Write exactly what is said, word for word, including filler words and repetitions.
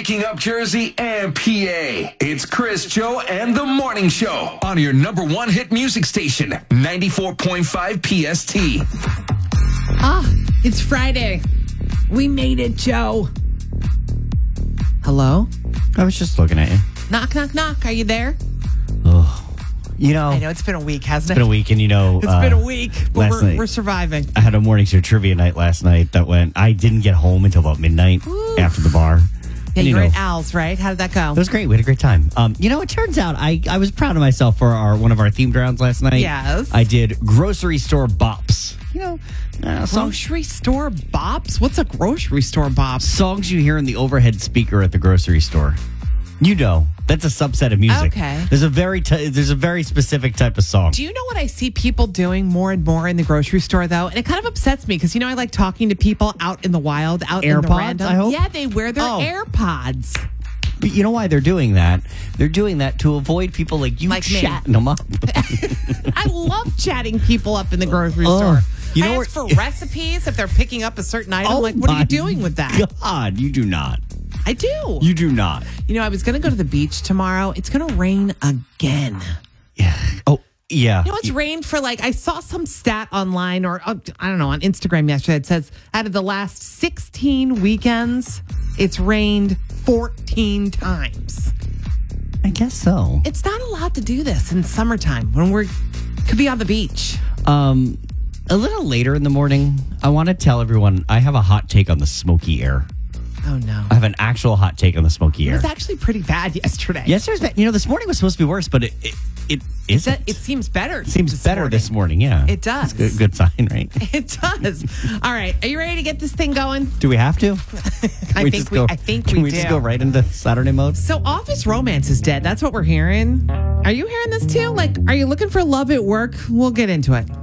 waking up Jersey and P A. It's Chris, Joe, and the Morning Show on your number one hit music station, ninety-four point five P S T. Ah, it's Friday. We made it, Joe. Hello? I was just looking at you. Knock, knock, knock. Are you there? Oh, you know, I know it's been a week, hasn't it's it? been a week, and you know, It's uh, been a week, but last we're, night- we're surviving. I had a morning show trivia night last night that went. I didn't get home until about midnight Ooh. after the bar. Yeah, And, you you were know, at Al's, right? How did that go? It was great. We had a great time. Um, you know, it turns out I, I was proud of myself for our one of our themed rounds last night. Yes. I did grocery store bops. You know, uh, songs, Grocery store bops? What's a grocery store bop? songs you hear in the overhead speaker at the grocery store. You know, that's a subset of music. Okay. There's a very t- there's a very specific type of song. Do you know what I see people doing more and more in the grocery store, though? And it kind of upsets me because, you know, I like talking to people out in the wild, out in the AirPods, random. I hope? Yeah, they wear their Oh. AirPods. But you know why they're doing that? They're doing that to avoid people like you Like me. chatting them up. I love chatting people up in the grocery Oh, store. you know I where- ask for recipes if they're picking up a certain item. Oh like, what are my you doing with that? God, you do not. I do. You do not. You know, I was going to go to the beach tomorrow. It's going to rain again. Yeah. Oh, yeah. You know, it's rained for like, I saw some stat online or, uh, I don't know, on Instagram yesterday. It says out of the last sixteen weekends, it's rained fourteen times. I guess so. It's not allowed to do this in summertime when we're, could be on the beach. Um, a little later in the morning, I want to tell everyone I have a hot take on the smoky air. Oh, no. I have an actual hot take on the smoky It air. was actually pretty bad yesterday. Yesterday was bad. You know, this morning was supposed to be worse, but it it, it isn't. It, it seems better. It seems this better morning. this morning. Yeah, It does. It's a good, good sign, right? It does. All right. Are you ready to get this thing going? Do we have to? I we think just we, go, I think can we, we do. just go right into Saturday mode? So Office Romance is dead. That's what we're hearing. Are you hearing this too? Like, are you looking for love at work? We'll get into it.